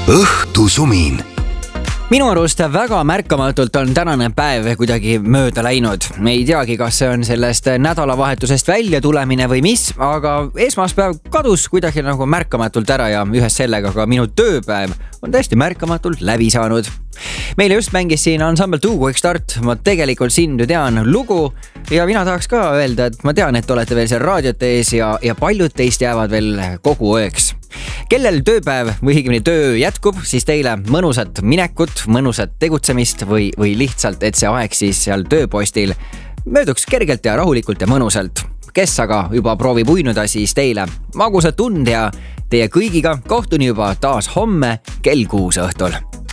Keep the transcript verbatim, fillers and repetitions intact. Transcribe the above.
õhtusumin. Minu arust väga märkamatult on tänane päev kuidagi mööda läinud. Me ei teagi, kas see on sellest nädalavahetusest välja tulemine või mis, aga esmaspäev kadus kuidagi nagu märkamatult ära ja ühes sellega ka minu tööpäev on täiesti märkamatult läbi saanud. Meile just mängis siin Ensemble two Quick Start, ma tegelikult sind ju tean lugu ja mina tahaks ka öelda, et ma tean, et olete veel seal raadiote ees ja, ja paljud teist jäävad veel kogu ööks. Kellel tööpäev või õigemini töö jätkub, siis teile mõnusat minekut, mõnusat tegutsemist või, või lihtsalt, et see aeg siis seal tööpostil mööduks kergelt ja rahulikult ja mõnusalt. Kes aga juba proovib uinuda, siis teile magusat tund ja teie kõigiga kohtuni juba taas homme kell kuus õhtul.